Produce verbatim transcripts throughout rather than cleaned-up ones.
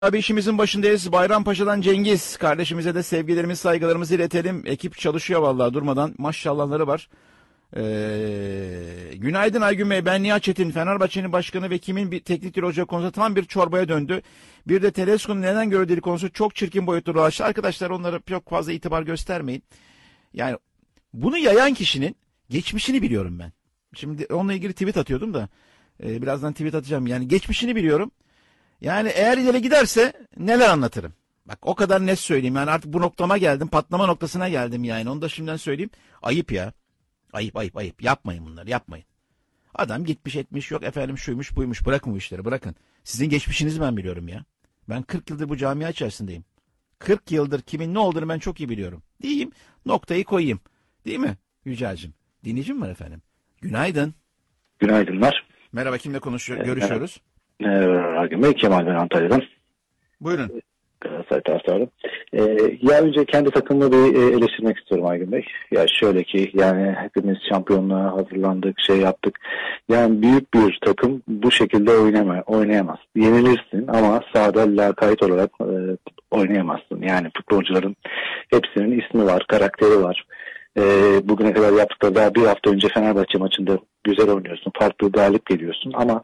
Abi işimizin başındayız. Bayrampaşa'dan Cengiz kardeşimize de sevgilerimiz, saygılarımızı iletelim. Ekip çalışıyor vallahi durmadan. Maşallahları var. Ee, günaydın Aygün Bey. Ben Nihat Çetin. Fenerbahçe'nin başkanı ve kimin bir teknik direktör konusu tam bir çorbaya döndü. Bir de Tedesco'nun neden görüldüğü konusu çok çirkin boyutlara ulaştı. Arkadaşlar onlara çok fazla itibar göstermeyin. Yani bunu yayan kişinin geçmişini biliyorum ben. Şimdi onunla ilgili tweet atıyordum da. E, birazdan tweet atacağım. Yani geçmişini biliyorum. Yani eğer ileri giderse neler anlatırım. Bak o kadar net söyleyeyim. Yani artık bu noktama geldim. Patlama noktasına geldim yani. Onu da şimdiden söyleyeyim. Ayıp ya. Ayıp ayıp ayıp. Yapmayın bunları yapmayın. Adam gitmiş etmiş yok efendim şuymuş buymuş. Bırakın bu işleri bırakın. Sizin geçmişinizi ben biliyorum ya. Ben kırk yıldır bu camia içerisindeyim. kırk yıldır kimin ne olduğunu ben çok iyi biliyorum. Diyeyim noktayı koyayım. Değil mi Yücel'cim? Dinleyicim var efendim. Günaydın. Günaydınlar. Merhaba, kimle konuşuyor, görüşüyoruz? Hakim Bey, Kemal ben Antalya'dan. Buyurun. Galatasaray taraftarım. Ee, ya önce kendi takımımı bir e, eleştirmek istiyorum Hakim Bey. Ya şöyle ki yani hepimiz şampiyonluğa hazırlandık, şey yaptık. Yani büyük bir takım bu şekilde oynama, oynayamaz. Yenilirsin ama sahada lakayt olarak e, oynayamazsın. Yani futbolcuların hepsinin ismi var, karakteri var. E, bugüne kadar yaptıkları daha bir hafta önce Fenerbahçe maçında güzel oynuyorsun, farklı galip geliyorsun ama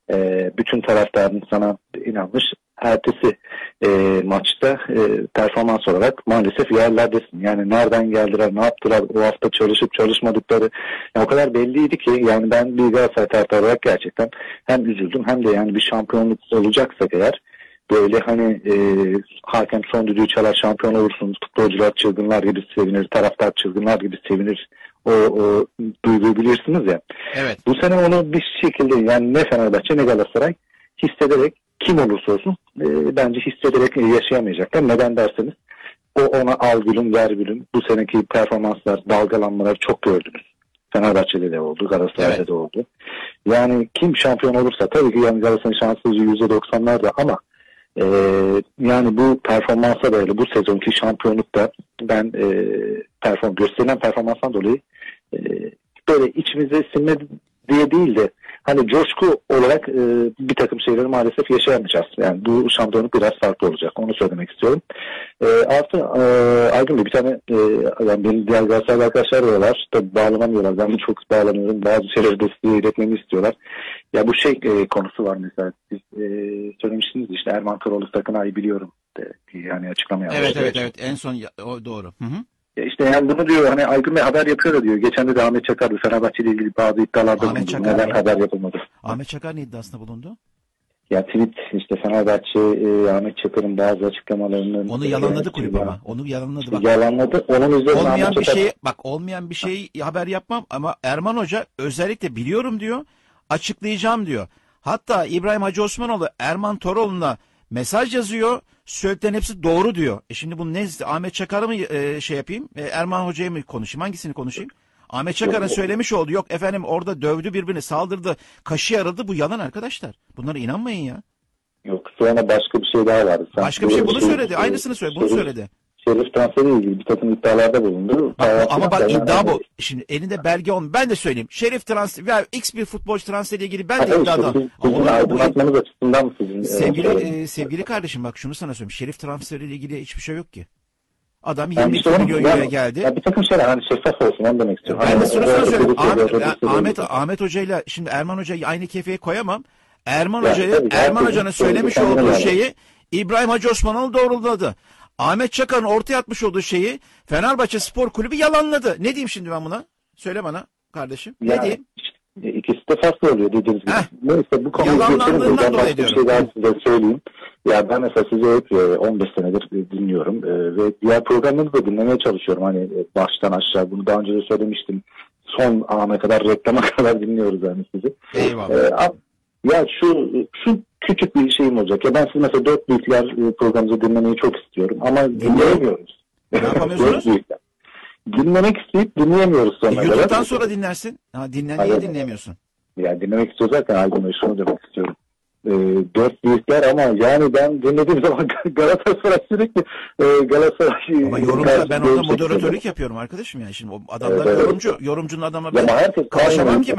E, bütün taraftarın sana inanmış. Ertesi e, maçta e, performans olarak maalesef yerlerdesin. Yani nereden geldiler, ne yaptılar, o hafta çalışıp çalışmadıkları yani o kadar belliydi ki yani ben bir Galatasaray taraftarı olarak gerçekten hem üzüldüm hem de yani bir şampiyonluk olacaksak eğer böyle hani e, hakem son düdüğü çalar şampiyon olursun, futbolcular çılgınlar gibi sevinir, taraftar çılgınlar gibi sevinir. O, o duyguyu bilirsiniz ya. Evet. Bu sene onu bir şekilde yani ne Fenerbahçe ne Galatasaray hissederek kim olursa olsun e, bence hissederek yaşayamayacaklar. Neden derseniz o ona al gülüm ver gülüm bu seneki performanslar dalgalanmaları çok gördünüz. Fenerbahçe'de de oldu, Galatasaray'da Evet. da oldu. Yani kim şampiyon olursa tabii ki yani Galatasaray'ın şansı yüzde doksanlarda ama e, yani bu performansa böyle bu sezonki şampiyonlukta ben e, perform gösterilen performanstan dolayı e, böyle içimize sinme diye değil de hani coşku olarak e, bir takım şeyleri maalesef yaşayamayacağız. Yani bu şampiyonluk biraz farklı olacak. Onu söylemek istiyorum. E, artı e, Aydın Bey bir tane e, yani benim diğer Galatasaraylı arkadaşlar da var. Tabii bağlanamıyorlar. Ben de çok bağlanıyorum. Bazı şeyleri de size iletmemi istiyorlar. Ya bu şey e, konusu var mesela. Siz e, söylemiştiniz işte Erman Toroğlu sakın ay biliyorum. De, yani açıklama yapmış. Evet evet evet en son ya, o doğru. Hı hı. Ya işte yani bunu diyor hani Aygün Bey haber yapıyor da diyor. Geçen de, de Ahmet Çakar Fenerbahçe ile ilgili bazı iddialarda Ahmet bulundu. Çakar Neden mı? haber yapılmadı? Ahmet Çakar ne iddiasında bulundu? Ya tweet işte Fenerbahçe e, Ahmet Çakar'ın bazı açıklamalarının Onu yalanladı e, kulüp ya, ama. Onu yalanladı bak. yalanladı. Onun üzerine Olmayan Ahmet bir Çakar şey bak olmayan bir şeyi haber yapmam ama Erman Hoca özellikle biliyorum diyor. Açıklayacağım diyor. Hatta İbrahim Hacı Osmanoğlu Erman Toroğlu'na mesaj yazıyor. Söylediklerin hepsi doğru diyor. E şimdi bu ne? Ahmet Çakar'ı mı e, şey yapayım? E, Erman Hoca'yı mı konuşayım? Hangisini konuşayım? Ahmet Çakar'ın söylemiş oldu. Yok efendim orada dövdü birbirini, saldırdı, kaşı yarıldı. Bu yalan arkadaşlar. Bunlara inanmayın ya. yok sonra başka bir şey daha vardı. Sen Başka bir şey bunu şey, söyledi. Aynısını söyledi. Bunu Şerif, söyledi. Şerif transferiyle ilgili bir takım iddialarda bulundu. Bak, bu- ama bak Yani- iddia bu. Şimdi elinde belge olmuyor. Ben de söyleyeyim. Şerif transfer veya X bir futbolcu transferiyle ilgili ben de Hayır, iddiadan. siz- Ama Sizin olur mu bu? aydınlatmanız açısından mı sizin? Sevgili e, e, sevgili kardeşim bak şunu sana söyleyeyim. Şerif transferiyle ilgili hiçbir şey yok ki. Adam Yani yirmi işte iki onu- milyon ya- euroya geldi. Ya bir takım şeyler hani şeffaf olsun onu demek istiyorum. Ben Hani de şunu o- sana o- söyleyeyim. o- o- Ahmet, o- o- ya, o- Ahmet, Ahmet Hoca'yla şimdi Erman Hoca'yı aynı kefeye koyamam. Erman Ya, Hoca'yı tabii, Erman herkesin Hoca'nın söylemiş kendine olduğu bağlı. şeyi İbrahim Hacı Osmanoğlu doğruladı. Ahmet Çakar'ın ortaya atmış olduğu şeyi Fenerbahçe Spor Kulübü yalanladı. Ne diyeyim şimdi ben buna? Söyle bana kardeşim. Ne Ya, diyeyim? işte, ikisi de farklı oluyor dediğiniz gibi. Heh. Neyse bu konuyu Yalanlandığından geçelim. Ben dolayı başka bir diyorum. şey daha size söyleyeyim. Ya ben mesela sizi hep e, on beş senedir e, dinliyorum E, ve diğer programlarınızı da dinlemeye çalışıyorum. Hani e, baştan aşağı bunu daha önce de söylemiştim. Son ana kadar reklama kadar dinliyoruz yani sizi. Eyvallah. E, a- ya şu şu küçük bir şeyim olacak. Ya ben siz mesela Dört Büyükler e, programınızı dinlemeyi çok istiyorum ama dinleyemiyoruz. Ne yapamıyorsunuz? Dört Büyükler. Dinlemek isteyip dinleyemiyoruz E, sonuna YouTube'dan kadar. sonra dinlersin. Ha, dinlen niye Hayır. dinleyemiyorsun? Yani dinlemek istiyor zaten Aydın Bey şunu demek istiyorum. Ee, dört büyükler ama yani ben dinlediğim zaman Galatasaray sürekli e, Galatasaray... Ama yorumda ben orada moderatörlük yapıyorum arkadaşım yani. Şimdi o adamlar Evet, evet. yorumcu. Yorumcunun adama Ya ben ama herkes karışamam aynı- ki ben.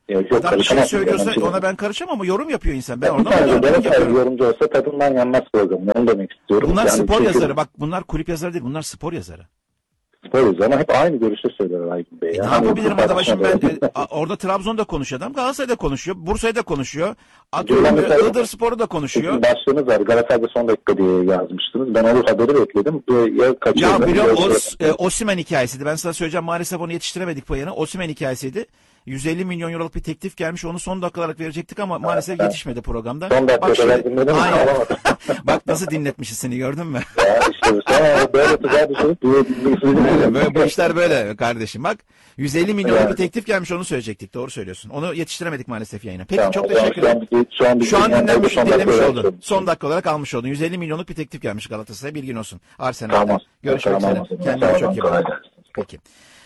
Ya, yok, Adam bir şey karışamazsın söylüyorsa yani. ona ben karışamam ama yorum yapıyor insan. Ben Ya, oradan bir tane yorum Galatasaray yapıyorum. yorumcu olsa tadından yenmez programı. Onu demek istiyorum. Bunlar Yani spor çünkü yazarı. Bak bunlar kulüp yazarı değil. Bunlar spor yazarı. spor yazarı ama hep aynı görüşte söyler Aygün Bey. E Yani ne hani yapabilirim bu adaşım ben? tartışmada- E, a- orada Trabzon'da konuşuyor adam. Galatasaray'da konuşuyor. Bursa'da konuşuyor. Ben Atıyorum mesela- Iğdır Spor'u da konuşuyor. Sizin başlığınız var. Galatasaray'da son dakika diye yazmıştınız. Ben o haberi bekledim. Ya Ya kaçırdım. biliyorum ya- o, e, Osimhen hikayesiydi. Ben sana söyleyeceğim maalesef onu yetiştiremedik payını. Osimhen hikayesiydi. yüz elli milyon euroluk bir teklif gelmiş. Onu son dakikalarla verecektik ama maalesef evet. yetişmedi programda. Son Bak dakikada şimdi- ben dinledim. Aynen. Alamadım. Bak nasıl dinletmişiz seni gördün mü? Ya işte sonra böyle tuzağa düşürüp diye dinleyin. böyle, bu işler böyle kardeşim bak. yüz elli milyonluk Evet. bir teklif gelmiş onu söyleyecektik. Doğru söylüyorsun. Onu yetiştiremedik maalesef yayına. Peki Tamam, çok o zaman teşekkür şu an ederim. bir- Şu an, bir Şu an dinleyenler de dinlenmiş, son dakika dinlemiş olarak oldun. söylüyorum. Son dakika olarak almış oldun. yüz elli milyonluk bir teklif gelmiş Galatasaray'a bilgin olsun. Arsenal'den. Tamam. Görüşmek Tamam, üzere. o zaman. Kendine Tamam, çok iyi kolay bak. gelsin. Peki.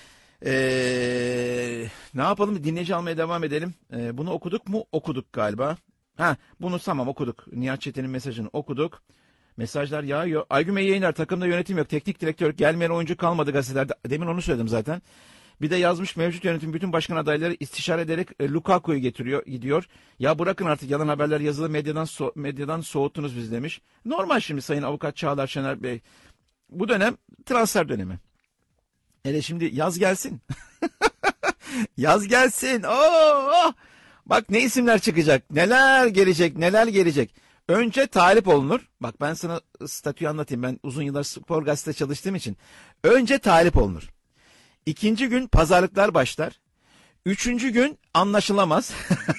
Ee, ne yapalım? Dinleyici almaya devam edelim. Ee, bunu okuduk mu? Okuduk galiba. Ha, bunu tamam okuduk. Nihat Çetin'in mesajını okuduk. Mesajlar yağıyor. Aygün Bey yayınlar. Takımda yönetim yok. Teknik direktör gelmeyen oyuncu kalmadı gazetelerde. Demin onu söyledim zaten. Bir de yazmış mevcut yönetim bütün başkan adayları istişare ederek e, Lukaku'yu getiriyor, gidiyor. Ya bırakın artık yalan haberler yazılı medyadan so- medyadan soğuttunuz biz demiş. Normal şimdi Sayın Avukat Çağlar Şener Bey. Bu dönem transfer dönemi. Hele şimdi yaz gelsin. Yaz gelsin. Oo! Bak ne isimler çıkacak. Neler gelecek, neler gelecek. Önce talip olunur. Bak ben sana statüyü anlatayım. Ben uzun yıllar spor gazetede çalıştığım için. Önce talip olunur. İkinci gün pazarlıklar başlar. Üçüncü gün anlaşılamaz.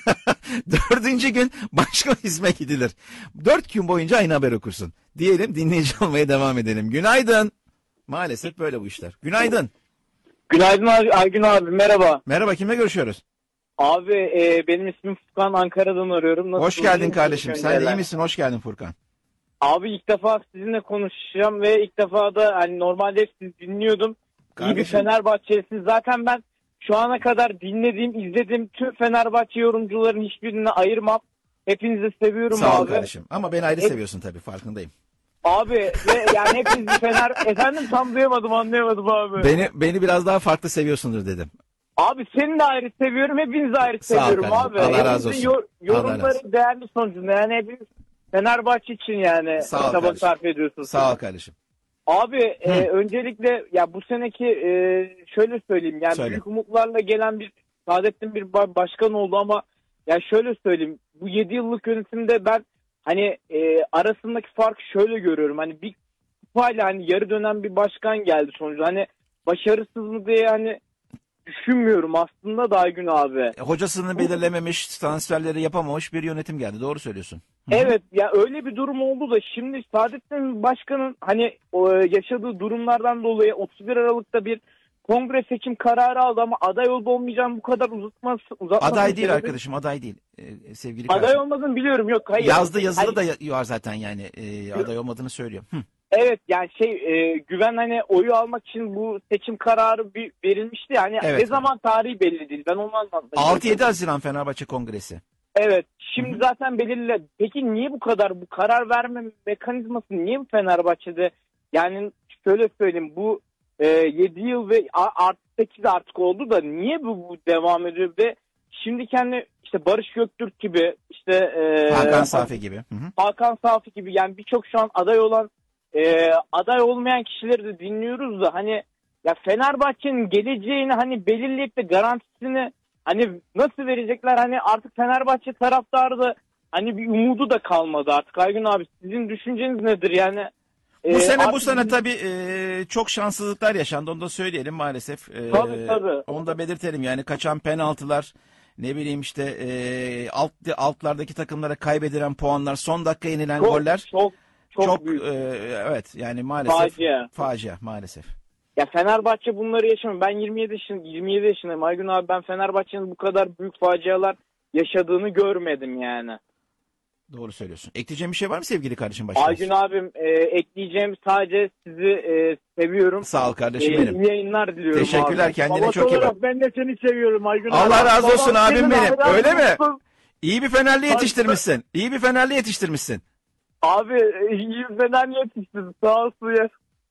Dördüncü gün başka isme gidilir. Dört gün boyunca aynı haber okursun. Diyelim dinleyici olmaya devam edelim. Günaydın. Maalesef böyle bu işler. Günaydın. Günaydın abi, Aygün abi merhaba. Merhaba, kimle görüşüyoruz? Abi e, benim ismim Furkan, Ankara'dan arıyorum. Nasılsınız? Hoş geldin İyi kardeşim. misiniz? Sen de iyi misin? Hoş geldin Furkan. Abi ilk defa sizinle konuşacağım ve ilk defa da hani normalde hep sizi dinliyordum. İyi bir Kardeşim. Fenerbahçelisiniz. Zaten ben şu ana kadar dinlediğim, izlediğim tüm Fenerbahçe yorumcuların hiçbirini ayırmam. Hepinizi seviyorum Sağ ol abi. kardeşim. Ama beni ayrı Hep- seviyorsun tabii, farkındayım. Abi ve yani hepinizi Fener... Efendim tam duyamadım, anlayamadım abi. Beni beni biraz daha farklı seviyorsundur dedim. Abi seni de ayrı seviyorum, hepinizi ayrı Sağ ol seviyorum kardeşim. abi. Allah razı Hepinizin olsun. yor- Allah razı yorumları olsun. değerli sonucunda. Yani hepiniz Fenerbahçe için yani Sağ ol çaba kardeşim. sarf ediyorsunuz. Sağ ol kardeşim. Abi e, öncelikle ya bu seneki e, şöyle söyleyeyim. Yani Söyle. büyük umutlarla gelen bir Saadettin bir ba- başkan oldu ama ya şöyle söyleyeyim. Bu yedi yıllık yönetimde ben hani e, arasındaki farkı şöyle görüyorum. Hani bir kupayla hani yarı dönem bir başkan geldi sonuçta. Hani başarısız mı diye hani düşünmüyorum aslında da Aygün abi. E, Hocasını belirlememiş, transferleri yapamamış bir yönetim geldi. Doğru söylüyorsun. Hı hı. Evet ya öyle bir durum oldu da şimdi Saadettin Başkan'ın hani o, yaşadığı durumlardan dolayı otuz bir Aralık'ta bir kongre seçim kararı aldı ama aday olup olmayacağını bu kadar uzatması, uzatması Aday değil sebebi- arkadaşım, aday değil. Ee, sevgili Aday kardeşim. olmadığını biliyorum, yok hayır. Yazdı yazılı Hani- da ya- var zaten yani. Ee, aday olmadığını söylüyor. Hı. Evet yani şey e, güven hani oyu almak için bu seçim kararı bir verilmişti yani Evet. ne zaman tarihi belli değil, ben onu anlatmak altı yedi Haziran Fenerbahçe Kongresi. Evet. Şimdi zaten belirli. Peki niye bu kadar bu karar verme mekanizması niye bu Fenerbahçe'de? Yani şöyle söyleyeyim, bu e, yedi yıl ve a- artı sekiz artık oldu da niye bu, bu devam ediyor ve şimdi kendi işte Barış Göktürk gibi işte e, Hakan Safi gibi. Hı hı. Hakan Safi gibi yani birçok şu an aday olan e, aday olmayan kişileri de dinliyoruz da hani ya Fenerbahçe'nin geleceğini hani belirleyip de garantisini hani nasıl verecekler, hani artık Fenerbahçe taraftarı da hani bir umudu da kalmadı artık. Aygün abi sizin düşünceniz nedir yani? Bu Ee, sene bu artık- sene tabii e, çok şanssızlıklar yaşandı. Onu da söyleyelim maalesef. E, Tabii, tabii. Onu da belirtelim. Yani kaçan penaltılar, ne bileyim işte e, alt altlardaki takımlara kaybedilen puanlar, son dakika yenilen çok, goller çok çok, çok büyük. e, evet yani maalesef Facia. facia maalesef. Ya Fenerbahçe bunları yaşamıyor. Ben yirmi yedi yaşın yirmi yedi yaşındayım. Aygün abi ben Fenerbahçe'nin bu kadar büyük facialar yaşadığını görmedim yani. Doğru söylüyorsun. Ekleyeceğim bir şey var mı sevgili kardeşim başka? Aygün abim e, ekleyeceğim sadece sizi e, seviyorum. Sağ ol kardeşim E, benim. iyi yayınlar diliyorum Teşekkürler, abi. kendine Babası çok iyi bak. olarak ben de seni seviyorum Aygün abi. Allah razı olsun Babam abim senin benim. hayran Öyle mi? olsun. İyi bir Fenerli yetiştirmişsin. İyi bir Fenerli yetiştirmişsin. Abi e, iyi fena yetiştin. Sağ olsun ya.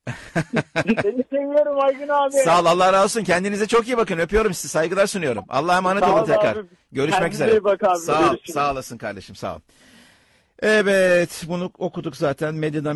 Seni seviyorum Aygün abi. Sağ ol, Allah razı olsun. Kendinize çok iyi bakın. Öpüyorum sizi. Saygılar sunuyorum. Allah'a emanet Sağ olun ol tekrar. abi. Görüşmek Kendine üzere. iyi bak abi. Sağ ol. Görüşürüz. Sağ olasın kardeşim. Sağ ol. Evet, bunu okuduk zaten. Medyadan